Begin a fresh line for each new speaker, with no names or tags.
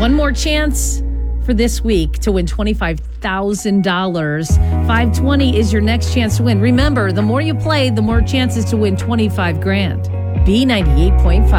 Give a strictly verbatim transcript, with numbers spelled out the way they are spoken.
One more chance for this week to win twenty-five thousand dollars. five twenty is your next chance to win. Remember, the more you play, the more chances to win twenty-five grand. B ninety-eight point five.